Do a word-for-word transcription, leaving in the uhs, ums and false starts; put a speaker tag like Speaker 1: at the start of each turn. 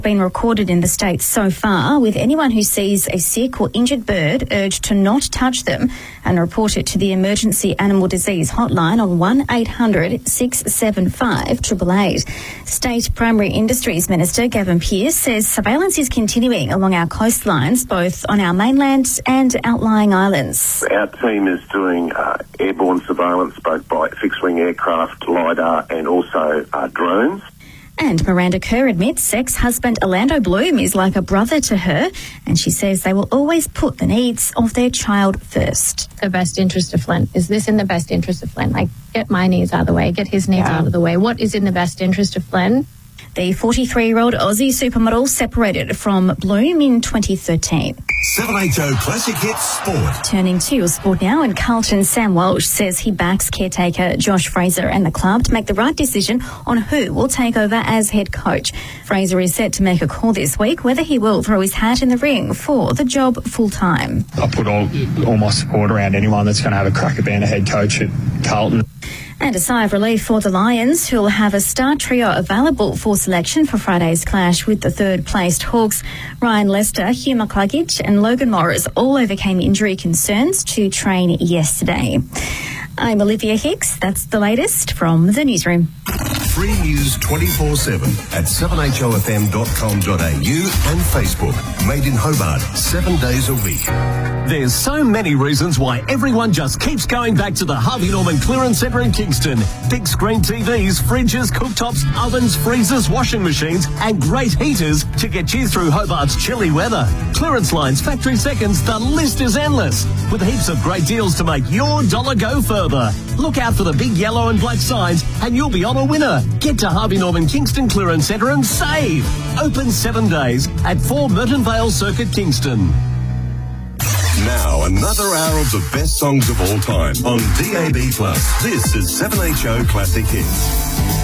Speaker 1: been recorded in the state so far, with anyone who sees a sick or injured bird urged to not touch them and report it to the Emergency Animal Disease Hotline on one eight hundred six seven five eight eight eight. State Primary Industries Minister Gavin Pearce says surveillance is continuing along our coastlines, both on our mainland and outlying islands.
Speaker 2: Our team is doing uh, airborne surveillance both by fixed-wing aircraft, LiDAR and also uh, drones.
Speaker 1: And Miranda Kerr admits ex-husband Orlando Bloom is like a brother to her, and she says they will always put the needs of their child first.
Speaker 3: The best interest of Flint. Is this in the best interest of Flint? Like, get my needs out of the way, get his needs
Speaker 1: Yeah.
Speaker 3: out of the way. What is in the best interest of Flint?
Speaker 1: The forty-three-year-old Aussie supermodel separated from Bloom in twenty thirteen.
Speaker 4: seven eighty Classic Hits Sport.
Speaker 1: Turning to sport now, and Carlton Sam Walsh says he backs caretaker Josh Fraser and the club to make the right decision on who will take over as head coach. Fraser is set to make a call this week whether he will throw his hat in the ring for the job full-time.
Speaker 5: I put all, all my support around anyone that's going to have a crack at being a head coach at Carlton.
Speaker 1: And a sigh of relief for the Lions, who'll have a star trio available for selection for Friday's clash with the third-placed Hawks. Ryan Lester, Hugh McCluggage and Logan Morris all overcame injury concerns to train yesterday. I'm Olivia Hicks. That's the latest from the newsroom.
Speaker 4: Free news twenty-four seven at seven h o f m dot com dot a u and Facebook. Made in Hobart, seven days a week.
Speaker 6: There's so many reasons why everyone just keeps going back to the Harvey Norman Clearance Centre in Kingston. Big screen T Vs, fridges, cooktops, ovens, freezers, washing machines and great heaters to get you through Hobart's chilly weather. Clearance lines, factory seconds, the list is endless. With heaps of great deals to make your dollar go further. Look out for the big yellow and black signs and you'll be on a winner. Get to Harvey Norman Kingston Clearance Centre and save. Open seven days at four Merton Vale Circuit, Kingston.
Speaker 4: Now, another hour of the best songs of all time on D A B plus. This is seven H O Classic Hits.